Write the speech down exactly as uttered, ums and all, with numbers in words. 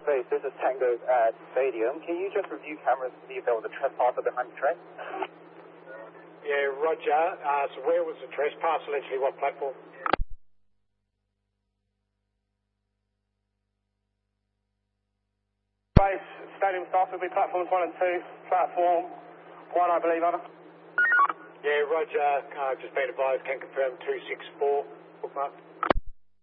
Base, this is Tango at Stadium. Can you just review cameras to see if there was a trespasser behind the train? Yeah, roger. Uh, so where was the trespass? Allegedly what platform? Base, Stadium staff will be platforms one and two. Platform one, I believe, over. Yeah, roger. Uh, just been advised, can confirm two six four. Bookmark.